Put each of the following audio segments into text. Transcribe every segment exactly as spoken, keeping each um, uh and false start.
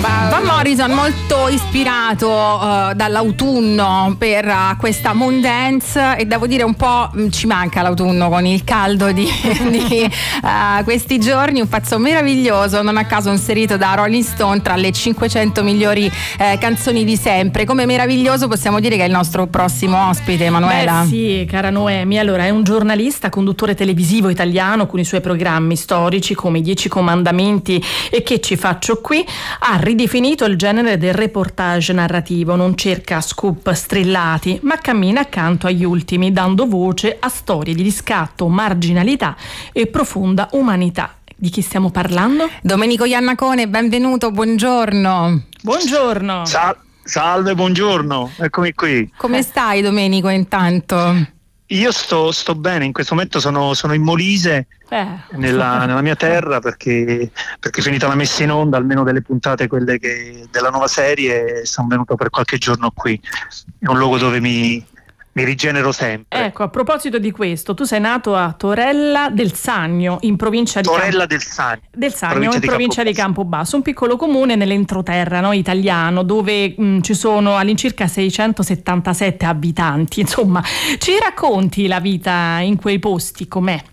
Van Morrison molto ispirato uh, dall'autunno per uh, questa Moon Dance, e devo dire un po' mh, ci manca l'autunno con il caldo di, di uh, questi giorni. Un pezzo meraviglioso, non a caso inserito da Rolling Stone tra le cinquecento migliori eh, canzoni di sempre. Come meraviglioso possiamo dire che è il nostro prossimo ospite, Emanuela. Beh sì, cara Noemi, allora è un giornalista, conduttore televisivo italiano con i suoi programmi storici come I Dieci Comandamenti e Che ci faccio qui. Ha ridefinito il genere del reportage narrativo, non cerca scoop strillati, ma cammina accanto agli ultimi, dando voce a storie di riscatto, marginalità e profonda umanità. Di chi stiamo parlando? Domenico Iannacone, benvenuto, buongiorno. Buongiorno. Sal- salve, buongiorno, eccomi qui. Come stai, Domenico, intanto? Io sto, sto bene, in questo momento sono, sono in Molise, eh. nella, nella mia terra, perché, perché è finita la messa in onda, almeno delle puntate, quelle che, della nuova serie, sono venuto per qualche giorno qui. È un luogo dove mi, mi rigenero sempre. Ecco, a proposito di questo, tu sei nato a Torella del Sannio, in provincia di Torella Campo... del Sannio, del Sannio provincia in di provincia di Campobasso, un piccolo comune nell'entroterra, no, italiano, dove mh, ci sono all'incirca seicentosettantasette abitanti. Insomma, ci racconti la vita in quei posti, com'è?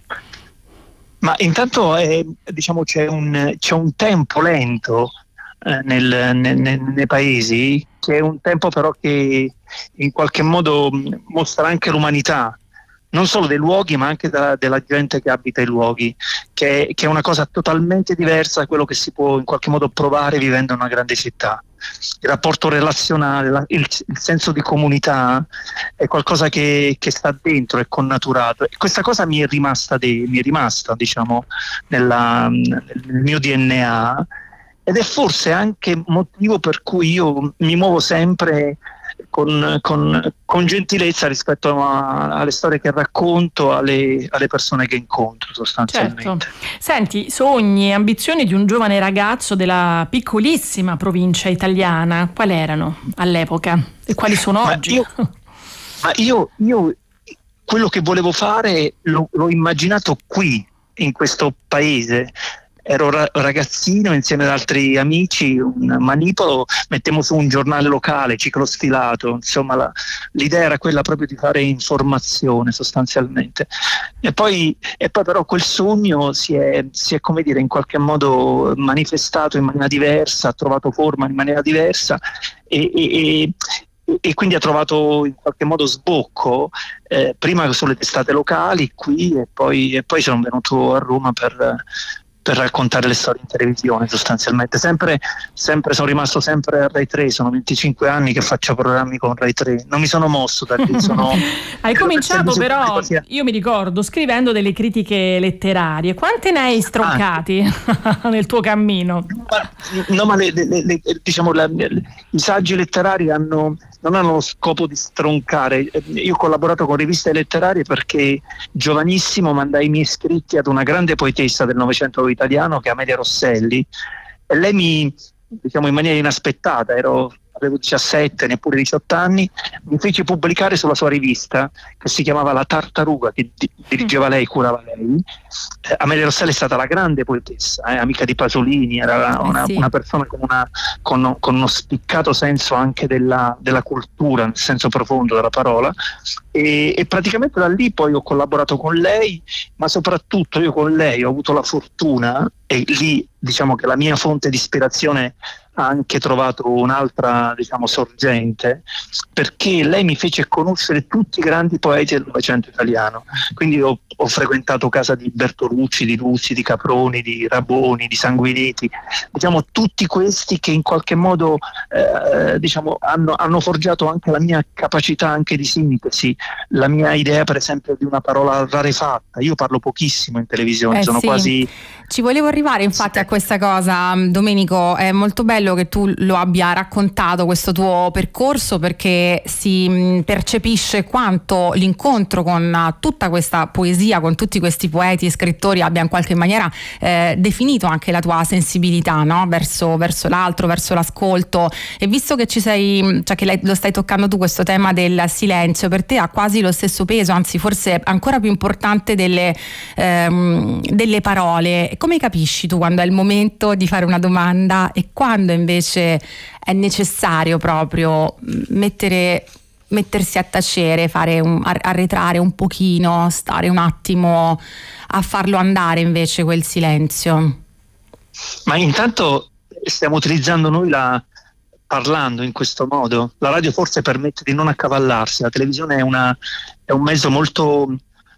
Ma intanto eh, diciamo c'è un, c'è un tempo lento eh, nel, nel, nei paesi, che è un tempo però che in qualche modo mostra anche l'umanità, non solo dei luoghi ma anche da, della gente che abita i luoghi, che, che è una cosa totalmente diversa da quello che si può in qualche modo provare vivendo in una grande città. Il rapporto relazionale, la, il, il senso di comunità è qualcosa che, che sta dentro, è connaturato, e questa cosa mi è rimasta, de, mi è rimasta diciamo nella, nel mio D N A, ed è forse anche motivo per cui io mi muovo sempre con, con, con gentilezza rispetto a, alle storie che racconto, alle, alle persone che incontro sostanzialmente. Certo. Senti, sogni e ambizioni di un giovane ragazzo della piccolissima provincia italiana, quali erano all'epoca e quali sono ma oggi? Io, ma io, io quello che volevo fare lo, l'ho immaginato qui, in questo paese. Ero ra- ragazzino insieme ad altri amici, un manipolo, mettemmo su un giornale locale, ciclo sfilato, insomma la, l'idea era quella proprio di fare informazione sostanzialmente. E poi, e poi però quel sogno si è, si è, come dire, in qualche modo manifestato in maniera diversa, ha trovato forma in maniera diversa e, e, e e quindi ha trovato in qualche modo sbocco eh, prima sulle testate locali qui, e poi, e poi sono venuto a Roma per per raccontare le storie in televisione sostanzialmente. Sempre, sempre sono rimasto sempre a Rai tre, sono venticinque anni che faccio programmi con Rai tre, non mi sono mosso da lì. Sono... Hai cominciato però, io mi ricordo, scrivendo delle critiche letterarie. Quante ne hai stroncati ah. nel tuo cammino? Ma, no, ma le, le, le, diciamo la, le, i saggi letterari hanno, non hanno lo scopo di stroncare. Io ho collaborato con riviste letterarie perché giovanissimo mandai i miei scritti ad una grande poetessa del Novecento italiano che è Amelia Rosselli, e lei mi, diciamo in maniera inaspettata, ero, avevo diciassette, neppure diciotto anni, mi fece pubblicare sulla sua rivista che si chiamava La Tartaruga, che di, dirigeva lei, curava lei. eh, Amelia Rosselli è stata la grande poetessa, eh, amica di Pasolini, era una, eh sì. una persona con, una, con, con uno spiccato senso anche della, della cultura, nel senso profondo della parola, e, e praticamente da lì poi ho collaborato con lei, ma soprattutto io con lei ho avuto la fortuna, e lì diciamo che la mia fonte di ispirazione ha anche trovato un'altra, diciamo, sorgente, perché lei mi fece conoscere tutti i grandi poeti del Novecento italiano. Quindi ho, ho frequentato casa di Bertolucci, di Luzzi, di Caproni, di Raboni, di Sanguinetti, diciamo tutti questi che in qualche modo eh, diciamo, hanno, hanno forgiato anche la mia capacità anche di sintesi, la mia idea per esempio di una parola rarefatta. Io parlo pochissimo in televisione, eh sono sì. quasi... Ci volevo arrivare infatti a questa cosa, Domenico. È molto bello che tu lo abbia raccontato, questo tuo percorso, perché si percepisce quanto l'incontro con tutta questa poesia, con tutti questi poeti e scrittori abbia in qualche maniera eh, definito anche la tua sensibilità, no? verso, verso l'altro, verso l'ascolto. E visto che ci sei, cioè che lo stai toccando tu, questo tema del silenzio per te ha quasi lo stesso peso, anzi forse ancora più importante delle, ehm, delle parole. Come capisci tu quando è il momento di fare una domanda e quando invece è necessario proprio mettere, mettersi a tacere, fare un, arretrare un pochino, stare un attimo a farlo andare invece quel silenzio? Ma intanto stiamo utilizzando noi la parlando in questo modo. La radio forse permette di non accavallarsi, la televisione è, una, è un mezzo molto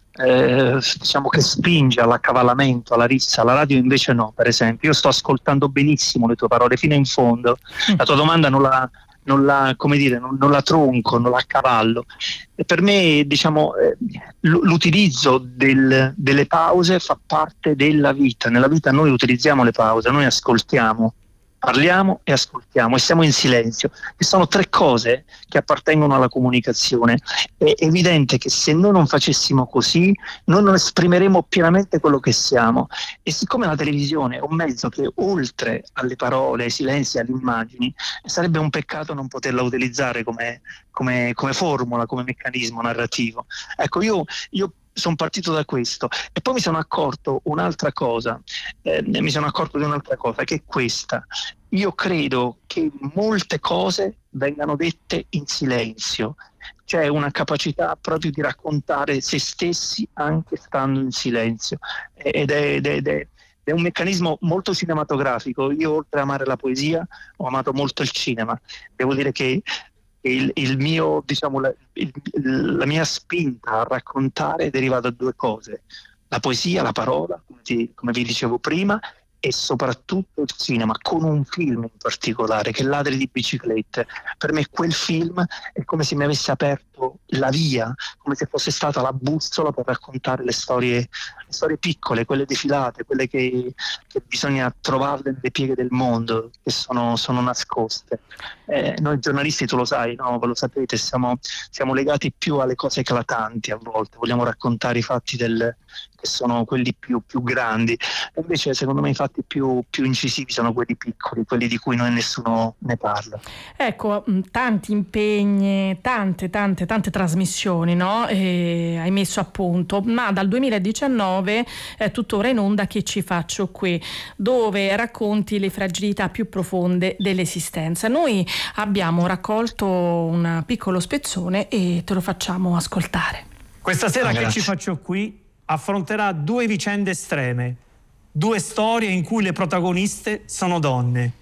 eh, diciamo che spinge all'accavallamento, alla rissa. La radio invece no, per esempio. Io sto ascoltando benissimo le tue parole fino in fondo, la tua domanda non la, non la, come dire, non, non la tronco, non la accavallo. E per me, diciamo, eh, l'utilizzo del, delle pause fa parte della vita. Nella vita noi utilizziamo le pause, noi ascoltiamo, parliamo e ascoltiamo e siamo in silenzio, che sono tre cose che appartengono alla comunicazione. È evidente che se noi non facessimo così noi non esprimeremo pienamente quello che siamo, e siccome la televisione è un mezzo che oltre alle parole, ai silenzi, alle immagini, sarebbe un peccato non poterla utilizzare come, come, come formula, come meccanismo narrativo. Ecco, io, io sono partito da questo e poi mi sono accorto un'altra cosa, eh, mi sono accorto di un'altra cosa che è questa: io credo che molte cose vengano dette in silenzio, c'è una capacità proprio di raccontare se stessi anche stando in silenzio, ed è, ed è, ed è è un meccanismo molto cinematografico. Io, oltre a amare la poesia, ho amato molto il cinema. Devo dire che Il, il mio, diciamo, la, il, la mia spinta a raccontare deriva da due cose: la poesia, la parola, come, ti, come vi dicevo prima, e soprattutto il cinema, con un film in particolare che è Ladri di biciclette. Per me quel film è come se mi avesse aperto la via, come se fosse stata la bussola per raccontare le storie, le storie piccole, quelle defilate, quelle che, che bisogna trovarle nelle pieghe del mondo, che sono, sono nascoste. Eh, noi giornalisti, tu lo sai, no? Voi lo sapete, siamo, siamo legati più alle cose eclatanti a volte, vogliamo raccontare i fatti del, che sono quelli più, più grandi, e invece secondo me i fatti più, più incisivi sono quelli piccoli, quelli di cui noi nessuno ne parla. Ecco, tanti impegni, tante tante tante trasmissioni, no? E hai messo a punto, ma dal duemiladiciannove è tuttora in onda Che ci faccio qui, dove racconti le fragilità più profonde dell'esistenza. Noi abbiamo raccolto un piccolo spezzone e te lo facciamo ascoltare. Questa sera Ah, Che grazie. ci faccio qui affronterà due vicende estreme, due storie in cui le protagoniste sono donne.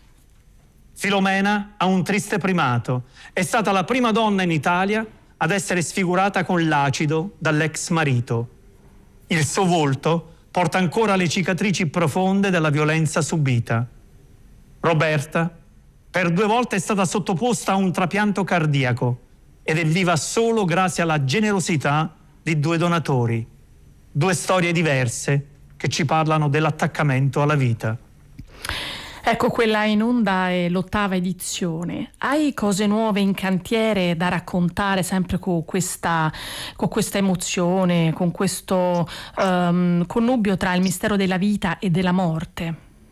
Filomena ha un triste primato, è stata la prima donna in Italia ad essere sfigurata con l'acido dall'ex marito. Il suo volto porta ancora le cicatrici profonde della violenza subita. Roberta per due volte è stata sottoposta a un trapianto cardiaco ed è viva solo grazie alla generosità di due donatori. Due storie diverse che ci parlano dell'attaccamento alla vita. Ecco, quella in onda è l'ottava edizione. Hai cose nuove in cantiere da raccontare sempre con questa, con questa emozione, con questo um, connubio tra il mistero della vita e della morte?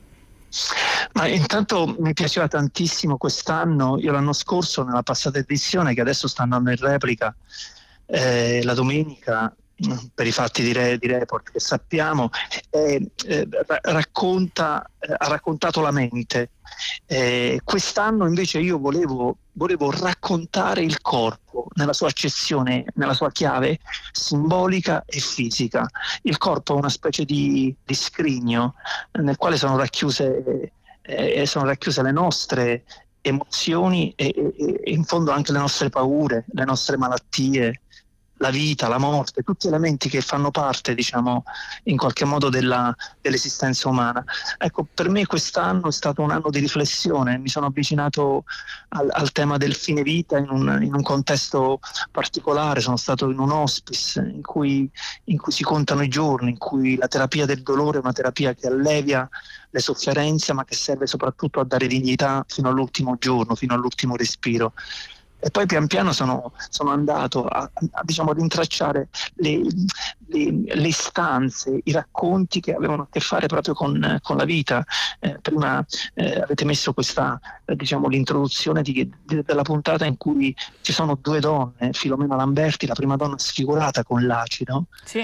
Ma intanto mi piaceva tantissimo quest'anno, io l'anno scorso nella passata edizione, che adesso sta andando in replica eh, la domenica, per i fatti di, Re, di Report che sappiamo, eh, eh, racconta, eh, ha raccontato la mente. Eh, quest'anno invece io volevo, volevo raccontare il corpo nella sua accezione, nella sua chiave simbolica e fisica. Il corpo è una specie di, di scrigno nel quale sono racchiuse, eh, sono racchiuse le nostre emozioni e, e, e in fondo anche le nostre paure, le nostre malattie, la vita, la morte, tutti elementi che fanno parte, diciamo, in qualche modo della, dell'esistenza umana. Ecco, per me quest'anno è stato un anno di riflessione, mi sono avvicinato al, al tema del fine vita in un, in un contesto particolare, sono stato in un hospice in cui, in cui si contano i giorni, in cui la terapia del dolore è una terapia che allevia le sofferenze, ma che serve soprattutto a dare dignità fino all'ultimo giorno, fino all'ultimo respiro. E poi pian piano sono, sono andato a, a, diciamo, ad intracciare le, le, le istanze, i racconti che avevano a che fare proprio con, con la vita. Eh, prima eh, avete messo questa, eh, diciamo, l'introduzione di, di, della puntata in cui ci sono due donne, Filomena Lamberti, la prima donna sfigurata con l'acido. Sì.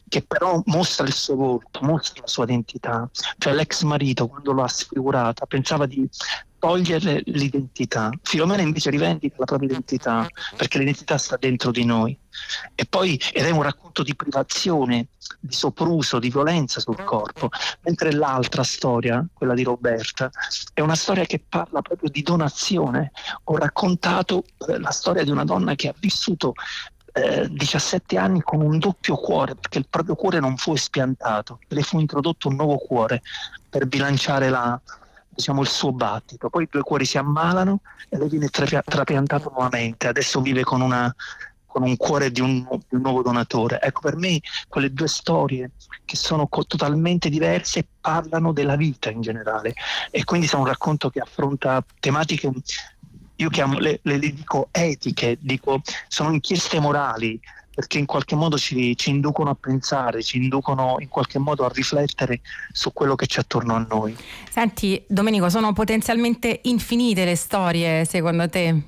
che però mostra il suo volto, mostra la sua identità. Cioè l'ex marito, quando l'ha sfigurata, pensava di toglierle l'identità. Filomena invece rivendica la propria identità, perché l'identità sta dentro di noi. E poi, ed è un racconto di privazione, di sopruso, di violenza sul corpo, mentre l'altra storia, quella di Roberta, è una storia che parla proprio di donazione. Ho raccontato eh, la storia di una donna che ha vissuto eh, diciassette anni con un doppio cuore, perché il proprio cuore non fu espiantato, le fu introdotto un nuovo cuore per bilanciare la, diciamo, il suo battito. Poi i due cuori si ammalano e lei viene tra- trapiantato nuovamente. Adesso vive con una con un cuore di un, di un nuovo donatore. Ecco, per me quelle due storie che sono co- totalmente diverse parlano della vita in generale, e quindi sono un racconto che affronta tematiche, io chiamo, le, le, le dico etiche, dico, sono inchieste morali, perché in qualche modo ci, ci inducono a pensare, ci inducono in qualche modo a riflettere su quello che c'è attorno a noi. Senti Domenico, sono potenzialmente infinite le storie secondo te?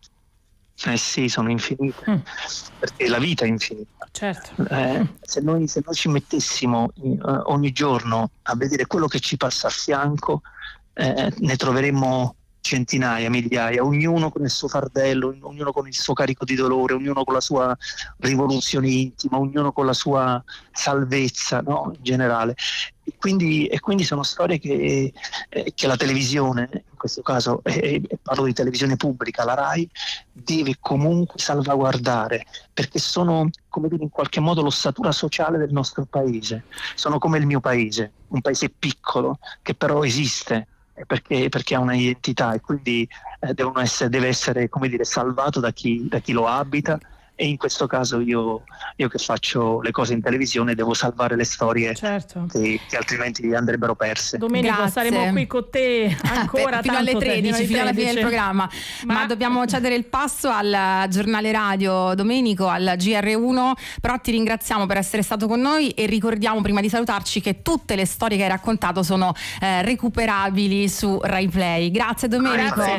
Eh sì, sono infinite, mm. perché la vita è infinita. Certo. Eh, se, noi, se noi ci mettessimo in, uh, ogni giorno a vedere quello che ci passa a fianco, eh, ne troveremmo centinaia, migliaia, ognuno con il suo fardello, ognuno con il suo carico di dolore, ognuno con la sua rivoluzione intima, ognuno con la sua salvezza, no? In generale. E quindi, e quindi sono storie che, eh, che la televisione, in questo caso, e eh, parlo di televisione pubblica, la RAI, deve comunque salvaguardare, perché sono, come dire, in qualche modo l'ossatura sociale del nostro paese. Sono come il mio paese, un paese piccolo che però esiste, perché, perché ha una identità, e quindi eh, devono essere, deve essere, come dire, salvato da chi, da chi lo abita. E in questo caso io, io che faccio le cose in televisione devo salvare le storie, certo, che, che altrimenti andrebbero perse. Domenico, Grazie. saremo qui con te ancora ah, fino alle tredici, fino alla fine del programma, ma... ma dobbiamo cedere il passo al giornale radio, Domenico, al G R uno, però ti ringraziamo per essere stato con noi e ricordiamo prima di salutarci che tutte le storie che hai raccontato sono eh, recuperabili su Rai Play. Grazie Domenico. Grazie.